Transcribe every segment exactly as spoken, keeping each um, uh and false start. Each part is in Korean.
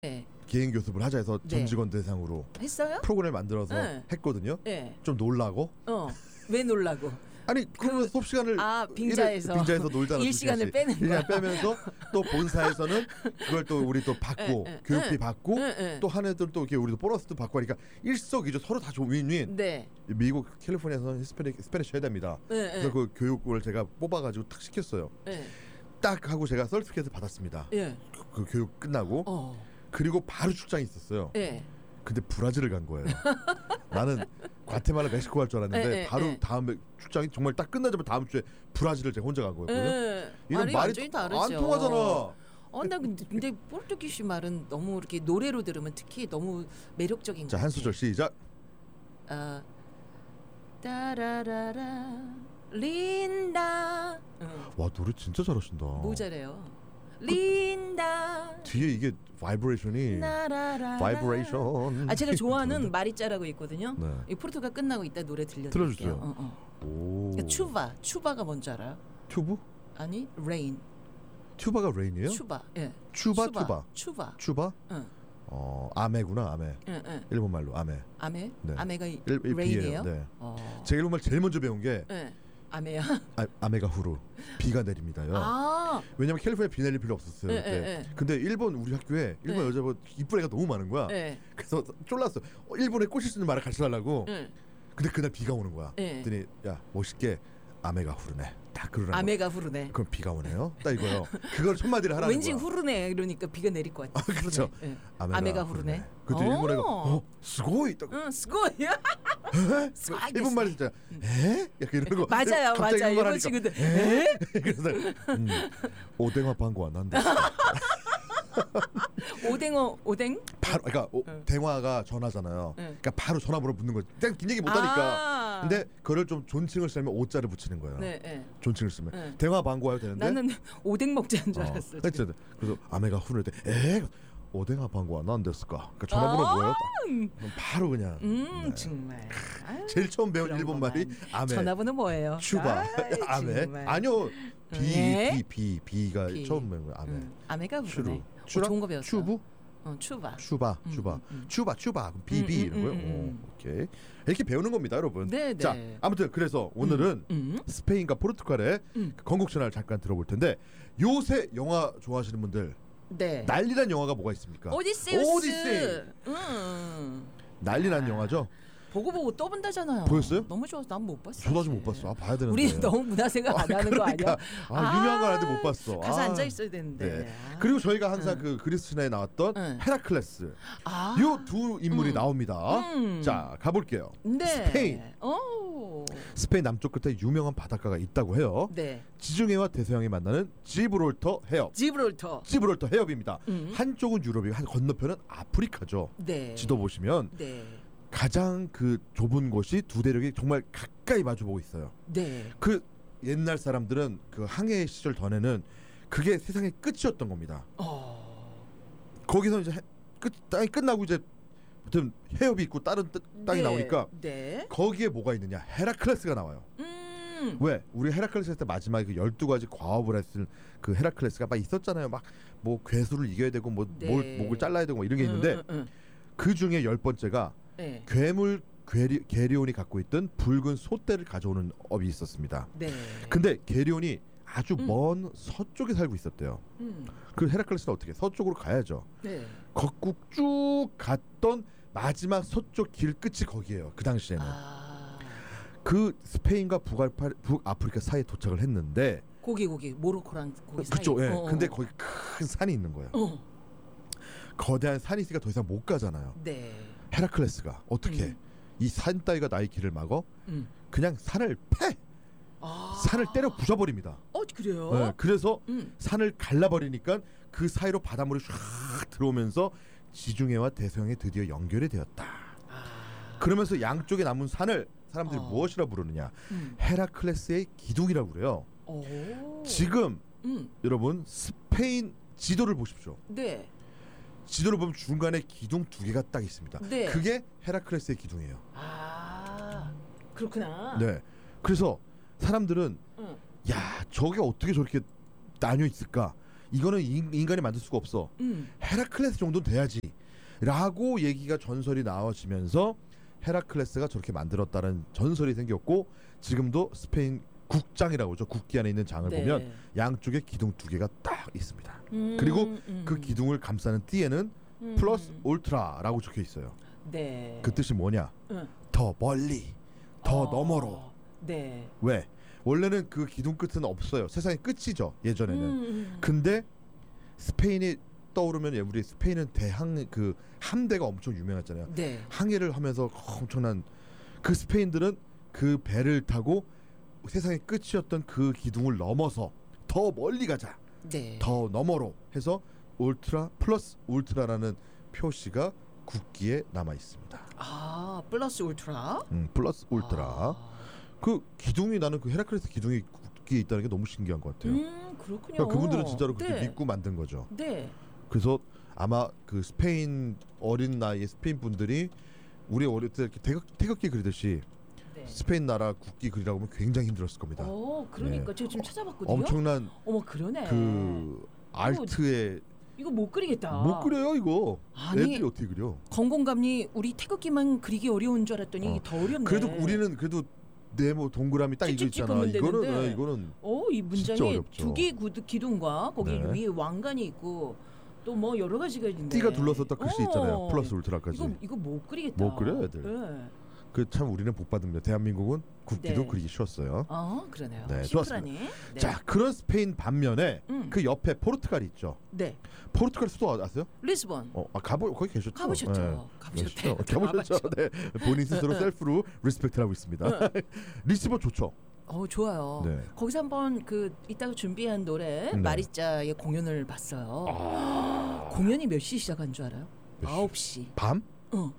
네. 개인 교습을 하자 해서 전 네. 직원 대상으로 했어요? 프로그램을 만들어서 네. 했거든요. 네. 좀 놀라고. 어. 왜 놀라고? 아니 그러면 수업 시간을 아 빙자에서 빙자에서 놀잖아. 일 시간을 빼는 거야. 빼면서 또 본사에서는 그걸 또 우리 또 받고 에, 에, 교육비 에, 받고 에, 에. 또 한 애들 또 이렇게 우리도 보너스도 받고 하니까 일석이조 서로 다 좀 윈윈. 네. 미국 캘리포니아에서는 스페니, 스페니쉬 해야 됩니다. 네, 그래서 네. 그 교육을 제가 뽑아가지고 탁 시켰어요. 네. 딱 하고 제가 서티피케이트 받았습니다. 예. 그, 그 교육 끝나고 어. 그리고 바로 출장이 있었어요. 예. 근데 브라질을 간 거예요. 나는 과테말라 멕시코 갈 줄 알았는데 에, 에, 바로 에. 다음 출장이 정말 딱 끝나자마자 다음 주에 브라질을 제가 혼자 간 거였거든요. 예. 이런 말이 말이 완전히 다르죠. 안 통하잖아. 어, 나 근데, 근데 포르투기스 말은 너무 이렇게 노래로 들으면 특히 너무 매력적인 자, 것 한 같아. 소절 시작. 아, 따라라라 린다. 응. 와, 노래 진짜 잘하신다. 뭐 잘해요? 린다. 뒤에 이게 바이브레이션이 나라라. 바이브레이션. 아 제가 좋아하는 마리짜라고 있거든요. 네. 이 포르투가 끝나고 이따 노래 들려드릴게요. 들려주세요. 어, 어. 오. 그러니까 추바. 추바가 뭔지 알아요? 튜브? 아니, 레인. 튜바가 레인이에요? 추바. 예. 추바, 튜바. 추바. 추바? 응. 어, 아메구나, 아메. 응, 응. 일본 말로 아메. 아메? 네. 아메가 일, 일 레인이에요? 비예요. 네. 어. 제가 일본말 제일 먼저 배운 게 네. 아메야. 아, 아메가 후루. 비가 내립니다요. 아. 왜냐면 캘리포니아 비 내릴 필요 없었어요. 네, 그때. 네, 네. 근데 일본 우리 학교에 일본 네. 여자분 이쁜 애가 너무 많은 거야. 네. 그래서 쫄랐어. 어, 일본에 꼬실 수 있는 말을 가르쳐 달라고. 네. 근데 그날 비가 오는 거야. 네. 그랬더니 야 멋있게 아메가 후르네. 딱 그러라고. 아메가 후르네. 그럼 비가 오네요. 딱 이거요. 그걸 첫 마디를 하라는 왠지 거야. 후르네 이러니까 비가 내릴 것 같아. 아, 그렇죠. 후르네. 네. 아메가, 아메가 후르네. 후르네. 그때 일본 애가 어 스고이 딱. 응, 스고이야. 에? 일본 말이 진짜 에? 약간 이런 거. 맞아요, 갑자기 맞아요. 일본 말 일본 하니까 친구들. 에? 그래서 음, 오뎅화 방구 안 한다. 오뎅어 오뎅? 바로 그러니까 오, 응. 대화가 전화잖아요. 응. 그러니까 바로 전화번호 붙는 거지. 그냥 긴 얘기 못 하니까. 아. 근데 그걸 좀 존칭을 쓰면 오자를 붙이는 거예요. 네, 네. 존칭을 쓰면 네. 대화 방구해도 되는데. 나는 오뎅 먹자는 줄 어, 알았어. 그래서, 그래서 아메가 후를 때 에? 오뎅화 방구 안 됐을까? 그러니까 전화번호 아. 뭐예요? 딱. 바로 그냥. 음 네. 정말. 아유, 제일 처음 배운 그런 일본 거만. 말이 아메. 전화번호 뭐예요? 추바. 아이, 아메. 정말. 아니요. 비, 네? 비, 비, 비가 비. 처음 배운 거예요. 아메. 음, 아메가 추루. 후르네. 추라? 어, 좋은 거 배웠어. 추부? 어, 추바. 추바, 음, 추바, 음, 음. 추바, 추바, 비비 음, 이런 거요. 음, 음, 오, 오케이. 이렇게 배우는 겁니다, 여러분. 네, 자, 네. 아무튼 그래서 오늘은 음. 스페인과 포르투갈의 음. 그 건국 신화를 잠깐 들어볼 텐데 요새 영화 좋아하시는 분들 네. 난리난 영화가 뭐가 있습니까? 오디세우스. 오디세이. 음. 난리난 영화죠. 보고 보고 또 본다잖아요. 보였어요? 너무 좋아서 난 못 봤어. 저도 아직 사실. 못 봤어. 아, 봐야 되는데. 우리 너무 문화 생각 안 아, 하는 거 아니야? 아, 유명한 거 하는데 못 봤어. 가서 아. 앉아 있어야 되는데. 네. 아. 그리고 저희가 항상 응. 그 그리스 신화에 나왔던 응. 헤라클레스. 아. 요 두 인물이 음. 나옵니다. 음. 자, 가볼게요. 네. 스페인. 오. 스페인 남쪽 끝에 유명한 바닷가가 있다고 해요. 네. 지중해와 대서양이 만나는 지브롤터 해협. 지브롤터. 지브롤터 해협입니다. 음. 한쪽은 유럽이고 한 건너편은 아프리카죠. 네. 지도 보시면 네. 가장 그 좁은 곳이 두 대륙이 정말 가까이 마주보고 있어요. 네. 그 옛날 사람들은 그 항해 시절 전에는 그게 세상의 끝이었던 겁니다. 어. 거기서 이제 해, 끝 땅이 끝나고 이제 아무튼 해협이 있고 다른 뜨, 땅이 네. 나오니까 네. 거기에 뭐가 있느냐? 헤라클레스가 나와요. 음. 왜? 우리 헤라클레스 할 때 마지막에 그 열두 가지 과업을 했을 그 헤라클레스가 막 있었잖아요. 막 뭐 괴수를 이겨야 되고 뭐 뭘 네. 목을 잘라야 되고 뭐 이런 게 있는데 음, 음, 음. 그 중에 열 번째가 네. 괴물 괴리, 게리온이 갖고 있던 붉은 소떼를 가져오는 업이 있었습니다. 네. 근데 게리온이 아주 음. 먼 서쪽에 살고 있었대요. 음. 그 헤라클레스는 어떻게? 서쪽으로 가야죠. 네. 거꾸로 쭉 갔던 마지막 서쪽 길 끝이 거기에요. 그 당시에는. 아. 그 스페인과 북아파, 북아프리카 사이에 도착을 했는데 고기 고기 모로코랑 고기 사이. 그쪽, 예. 어, 어. 근데 거기 큰 산이 있는 거예요. 어. 거대한 산이 있으니까 더 이상 못 가잖아요. 네. 헤라클레스가 어떻게 음. 이 산 따위가 나의 길을 막어? 음. 그냥 산을 패! 아. 산을 때려 부숴버립니다. 어 그래요? 네, 그래서 음. 산을 갈라버리니까 그 사이로 바닷물이 쫙 들어오면서 지중해와 대서양에 드디어 연결이 되었다. 아. 그러면서 양쪽에 남은 산을 사람들이 어. 무엇이라 부르느냐? 음. 헤라클레스의 기둥이라고 그래요. 오. 지금 음. 여러분 스페인 지도를 보십시오. 네. 지도를 보면 중간에 기둥 두 개가 딱 있습니다. 네. 그게 헤라클레스의 기둥이에요. 아. 그렇구나. 네. 그래서 사람들은 응. 야 저게 어떻게 저렇게 나뉘어 있을까? 이거는 인, 인간이 만들 수가 없어. 음. 헤라클레스 정도는 돼야지 라고 얘기가 전설이 나와지면서 헤라클레스가 저렇게 만들었다는 전설이 생겼고 지금도 스페인 국장이라고 하죠. 국기 안에 있는 장을 네. 보면 양쪽에 기둥 두 개가 딱 있습니다. 음, 그리고 음. 그 기둥을 감싸는 띠에는 음. 플러스 울트라라고 적혀 있어요. 네. 그 뜻이 뭐냐? 응. 더 멀리, 더 어, 너머로. 네. 왜? 원래는 그 기둥 끝은 없어요. 세상의 끝이죠. 예전에는. 음. 근데 스페인이 떠오르면 우리 스페인은 대항 그 함대가 엄청 유명했잖아요. 네. 항해를 하면서 엄청난 그 스페인들은 그 배를 타고 세상의 끝이었던 그 기둥을 넘어서 더 멀리 가자. 네. 더 너머로 해서 울트라 플러스 울트라라는 표시가 국기에 남아 있습니다. 아, 플러스 울트라? 음, 플러스 울트라. 아. 그 기둥이 나는 그 헤라클레스 기둥이 국기에 있다는 게 너무 신기한 것 같아요. 음, 그렇군요. 그러니까 그분들은 진짜로 그렇게 네. 믿고 만든 거죠. 네. 그래서 아마 그 스페인 어린 나이의 스페인 분들이 우리 어릴 때 이렇게 태극, 태극기 그리듯이 네. 스페인 나라 국기 그리라고 하면 굉장히 힘들었을 겁니다. 어, 그러니까 네. 제가 지금 찾아봤거든요. 엄청난 어머, 그러네. 그 알트에 이거 못 그리겠다. 못 그려요 이거. 아니, 애들이 어떻게 그려? 건공감리 우리 태극기만 그리기 어려운 줄 알았더니 어. 더 어렵네. 그래도 우리는 그래도 네모 동그라미 딱 이거 찍찍찍 있잖아. 하면 이거는 되는데. 네, 이거는 어, 이 진짜 문장에 어렵죠. 두 개 기둥과 거기 네. 위에 왕관이 있고 또 뭐 여러 가지가 있는데. 띠가 둘러서 딱 글씨 어. 있잖아요. 플러스 울트라까지. 이거 이거 못 그리겠다. 못 그려, 애들. 네. 그 참 우리는 복 받습니다. 대한민국은 국기도 네. 그리기 쉬웠어요. 어, 그러네요. 네, 심플하니. 네. 자, 그런 스페인 반면에 음. 그 옆에 포르투갈이 있죠. 네. 포르투갈 수도 아세요? 리스본. 어, 아, 가보 거기 계셨죠? 가보셨죠. 네. 가보셨대요. 가보셨죠. 네. 본인 스스로 응, 응. 셀프로 리스펙트를 하고 있습니다. 리스본 좋죠. 어, 좋아요. 네. 거기서 한번 그 이따가 준비한 노래 네. 마리짜의 공연을 봤어요. 아... 공연이 몇 시 시작한 줄 알아요? 몇 시? 아홉 시. 밤? 어.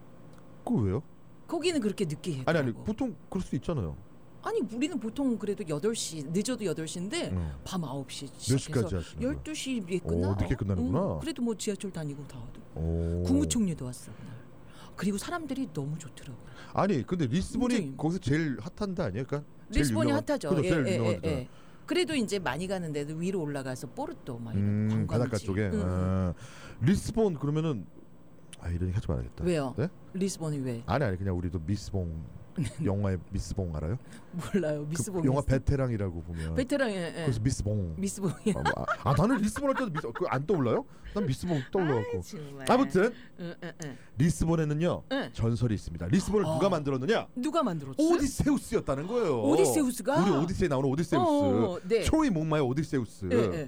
그거 왜요? 거기는 그렇게 늦게 아니 했더라고. 아니 보통 그럴 수 있잖아요. 아니 우리는 보통 그래도 여덟 시 늦어도 여덟 시인데 응. 밤 아홉 시 몇 시작해서 시까지 하시는 거예요? 열두 시에 끝나. 오, 늦게 끝나는구나. 응, 그래도 뭐 지하철 다니고 다 하도. 오. 국무총리도 왔어 그날. 그리고 사람들이 너무 좋더라고요. 아니 근데 리스본이 굉장히- 거기서 제일 핫한 데 아니에요? 그러니까 제일 리스본이 유명한- 핫하죠. 그죠? 예, 제일 예, 유명하죠. 예, 예. 그래도 이제 많이 가는데도 위로 올라가서 포르토 막 이런 음, 관광지. 바닷가 쪽에. 응. 아, 리스본 그러면은 아 이런 얘기 하지 말아야겠다. 왜요? 네? 리스본이 왜? 아니 아니 그냥 우리도 미스봉 영화의 미스봉 알아요? 몰라요. 미스봉. 그 영화 베테랑이라고 보면 베테랑 예, 예. 그래서 미스봉. 미스봉이. 아, 뭐, 아, 아, 나는 리스본 할 때도 미스 그안 떠올라요? 난 미스봉 떠올라갖고. 정말. 아무튼 응, 응, 응. 리스본에는요 응. 전설이 있습니다. 리스본을 어. 누가 만들었느냐? 누가 만들었어요? 오디세우스였다는 거예요. 오디세우스가? 우리 오디세이 나오는 오디세우스. 어, 네. 트로이 목마의 오디세우스. 예, 예.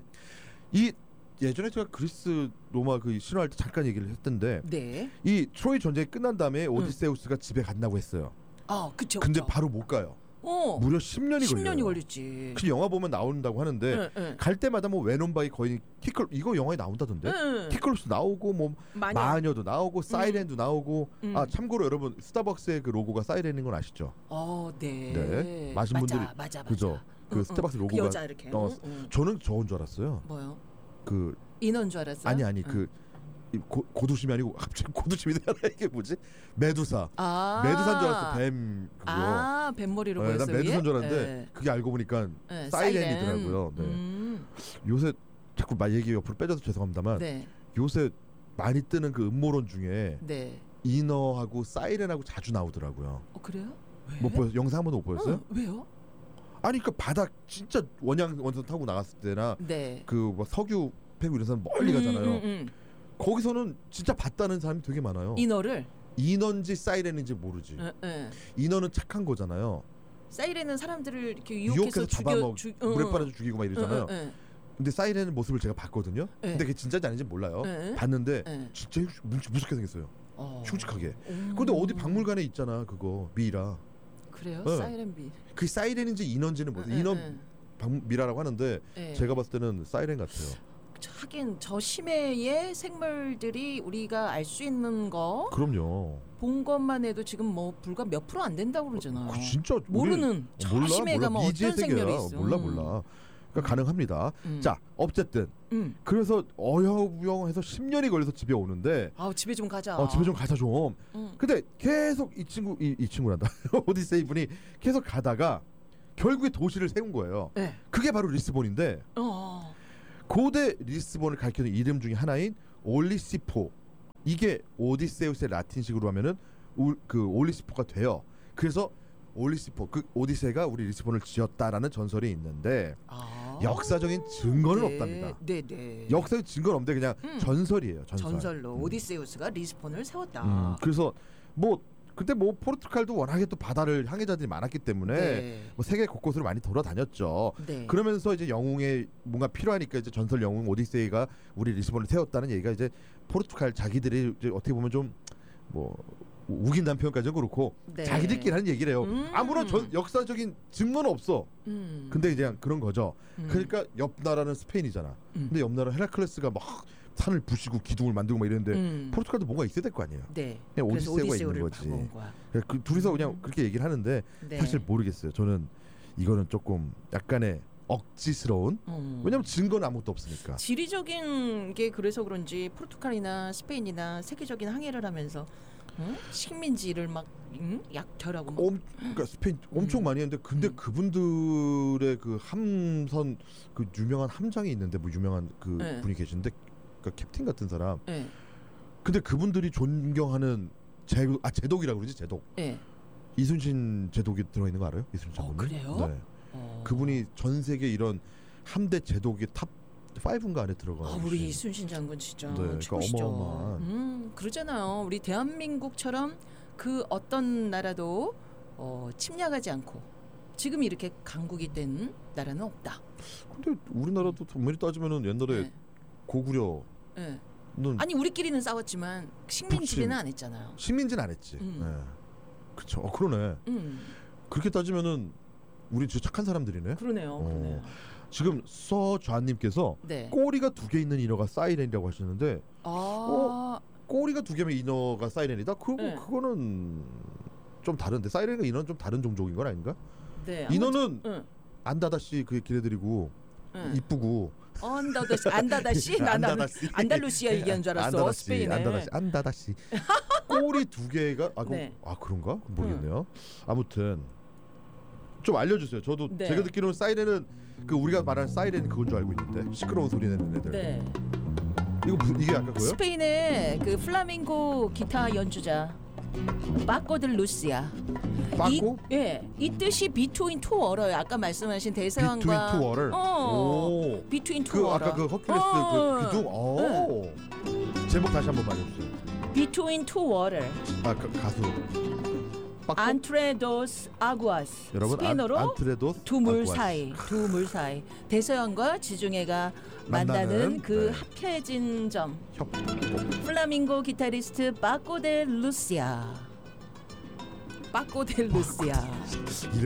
이 예전에 제가 그리스 로마 그 신화할 때 잠깐 얘기를 했던데 네. 이 트로이 전쟁이 끝난 다음에 오디세우스가 집에 간다고 했어요. 아, 그쵸. 근데 그쵸. 바로 못 가요. 어. 무려 십 년이 십 걸려요. 년이 걸렸지. 그 영화 보면 나온다고 하는데 응, 응. 갈 때마다 뭐 웨논바이 거의 티클 이거 영화에 나온다던데. 응. 티클로스 나오고 뭐 마녀. 마녀도 나오고 사이렌도 나오고. 음. 아 참고로 여러분 스타벅스의 그 로고가 사이렌인 건 아시죠? 어, 네. 네. 마신 맞아, 분들이- 맞아, 맞아. 그죠? 그 응, 스타벅스 응. 로고가 그 여자 이렇게. 어, 응, 응. 저는 저건 줄 알았어요. 뭐요? 그 인원 줄 알았어요? 아니 아니 응. 그 이 고, 고두심이 아니고 갑자기 고두심이 되나 이게 뭐지? 메두사. 아. 메두사인 줄 알았어. 뱀 그거. 아, 뱀머리로 네, 보였어요. 난 메두사인 줄 위에? 알았는데 네. 그게 알고 보니까 네, 사이렌이더라고요. 네. 음. 요새 자꾸 말 얘기 옆으로 빼줘서 죄송합니다만 네. 요새 많이 뜨는 그 음모론 중에 네. 이너하고 사이렌하고 자주 나오더라고요. 어, 그래요? 왜? 못 보였 영상 한 번도 못 보였어요? 어, 왜요? 아니 그러니까 바닥 진짜 원양 원선 타고 나갔을 때나 네. 그 뭐 석유 패고 이런 사람 멀리 음, 가잖아요. 음, 음. 거기서는 진짜 봤다는 사람이 되게 많아요. 인어를. 인어인지 사이렌인지 모르지. 응, 응. 인어는 착한 거잖아요. 사이렌은 사람들을 이렇게 유혹해서 유혹해서 죽여 잡아먹 주, 물에 응, 빨아서 죽이고 막 이러잖아요. 응, 응, 근데 사이렌 모습을 제가 봤거든요. 네. 근데 그게 진짜인지 아닌지 몰라요. 네. 봤는데 응. 진짜 뭉치 무섭게 생겼어요. 어. 흉측하게. 음. 근데 어디 박물관에 있잖아 그거 미라. 그래요? 네. 사이렌비. 그 사이렌인지 인어인지는 모르. 응, 인어 응, 박, 미라라고 하는데 응. 제가 봤을 때는 사이렌 같아요. 하긴 저 심해의 생물들이 우리가 알 수 있는 거 본 그럼요. 것만 해도 지금 뭐 불과 몇 프로 안 된다고 그러잖아요. 그 진짜 우리- 모르는 어, 저 몰라 심해 몰라 가면 미지의 어떤 세계야. 생명이 있어. 몰라 몰라. 그러니까 가능합니다. 음. 자 어쨌든 음. 그래서 어여부영해서 십 년이 걸려서 집에 오는데 아 집에 좀 가자. 어, 집에 좀 가자 좀. 음. 근데 계속 이 친구 이, 이 친구란다. 오디세이 분이 계속 가다가 결국에 도시를 세운 거예요. 네. 그게 바로 리스본인데 어. 고대 리스본을 가리키는 이름 중에 하나인 올리시포. 이게 오디세우스의 라틴식으로 하면은 우, 그 올리시포가 돼요. 그래서 올리시포 그 오디세이가 우리 리스본을 지었다라는 전설이 있는데 아. 역사적인 증거는 네. 없답니다. 네, 네. 역사적 증거는 없는데 그냥 음. 전설이에요. 전설. 전설로 음. 오디세우스가 리스폰을 세웠다. 음, 그래서 뭐 근데 뭐 포르투갈도 워낙에 또 바다를 향해자들이 많았기 때문에 네. 뭐 세계 곳곳으로 많이 돌아다녔죠. 네. 그러면서 이제 영웅에 뭔가 필요하니까 이제 전설 영웅 오디세이가 우리 리스본을 세웠다는 얘기가 이제 포르투갈 자기들이 이제 어떻게 보면 좀 뭐 우긴다는 표현까지는 그렇고 네. 자기들끼리 하는 얘기래요. 음. 아무런 전, 역사적인 증거는 없어. 음. 근데 이제 그냥 그런 거죠. 음. 그러니까 옆 나라는 스페인이잖아. 음. 근데 옆 나라 헤라클레스가 막 산을 부시고 기둥을 만들고 막 이랬는데 음. 포르투갈도 뭔가 있어야 될 거 아니에요. 네. 그냥 그래서 오디세이가 오디세이를 있는 거지. 바꿔온 거야. 그 둘이서 그냥 음. 그렇게 얘기를 하는데 네. 사실 모르겠어요. 저는 이거는 조금 약간의 억지스러운. 음. 왜냐면 증거는 아무것도 없으니까. 지리적인 게 그래서 그런지 포르투갈이나 스페인이나 세계적인 항해를 하면서 응? 식민지를 막 응? 약탈하고 막. 엄, 그러니까 스페인 엄청 음. 많이 했는데 근데 음. 그분들의 그 함선 그 유명한 함장이 있는데 뭐 유명한 그 네. 분이 계신데 그 캡틴 같은 사람. 네. 근데 그분들이 존경하는 제, 아 제독이라고 그러지 제독. 네. 이순신 제독이 들어 있는 거 알아요? 이순신 어, 장군님. 그래요? 네. 어. 그분이 전 세계 이런 함대 제독의 탑 오인가 안에 들어가. 아, 우리 이순신 장군 진짜 네, 그러니까 최고시죠. 어마어마한. 음, 그러잖아요. 우리 대한민국처럼 그 어떤 나라도 어, 침략하지 않고 지금 이렇게 강국이 된 나라는 없다. 근데 우리나라도 엄밀히 따지면은 옛날에 네. 고구려는 네. 아니 우리끼리는 싸웠지만 식민지배는 북침. 안 했잖아요. 식민지는 안 했지. 음. 네. 그렇죠. 어, 그러네. 음, 그렇게 따지면은 우리 진짜 착한 사람들이네. 그러네요. 어. 그러네요. 지금 서좌님께서 네. 꼬리가 두 개 있는 인어가 사이렌이라고 하시는데 아, 꼬리가 두 개면 인어가 사이렌이다? 그 네. 그거는 좀 다른데 사이렌과 인어는 좀 다른 종족인 건 아닌가? 네. 인어는 응, 안다다씨 그 기네들이고 응. 이쁘고 안다다시, 안다다시, 나는 안다다씨. 안달루시아 얘기한 줄 알았어. 안다다씨, 스페인에. 안다다씨, 안다다씨. 꼬리 두 개가 아, 그, 네. 아 그런가? 모르겠네요. 아무튼 좀 알려주세요. 저도 네. 제가 듣기로는 사이렌은 그 우리가 말하는 사이렌 그건 줄 알고 있는데 시끄러운 소리 내는 애들. 네. 이거 무슨 이게 아까 그거요? 스페인의 그 플라밍고 기타 연주자 빠꼬 들 루시아. 빠꼬? 이, 예, 이 뜻이 비트윈 투 워러요. 아까 말씀하신 대서양과 Between two water. 어, 오. 비트윈 투 그 워러. 아까 그 허큘레스 어. 그 기둥. 오. 제목 다시 한번 말해주세요. 비트윈 투 워러. 아 그, 가수. 빠꼬? 안트레도스 아구아스. 여러분 스페인어로 안, 안트레도스 두 물 아구아스. 사이, 두 물 사이. 대서양과 지중해가 만나는, 만나는, 그 네. 합해진 점. 협. 플라밍고 기타리스트 빠꼬 델 루시아. 빠꼬 델 루시아.